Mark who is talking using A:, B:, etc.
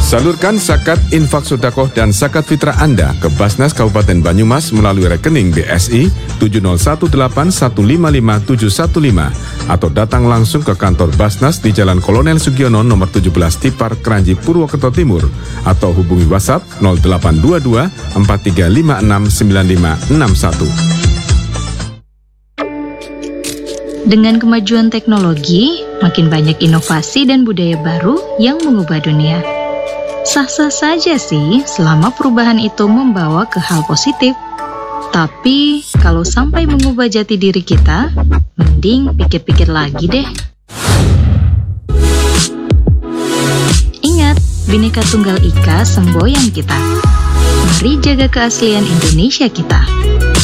A: Salurkan zakat, infak sedekah dan zakat fitrah Anda ke Basnas Kabupaten Banyumas melalui rekening BSI 70181555715 atau datang langsung ke kantor Basnas di Jalan Kolonel Sugiono nomor 17 Tipar, Kranji, Purwokerto Timur atau hubungi WhatsApp 0822 4356 9561.
B: Dengan kemajuan teknologi, makin banyak inovasi dan budaya baru yang mengubah dunia. Sah-sah saja sih selama perubahan itu membawa ke hal positif. Tapi kalau sampai mengubah jati diri kita, mending pikir-pikir lagi deh. Ingat, Bhinneka Tunggal Ika semboyan kita. Mari jaga keaslian Indonesia kita.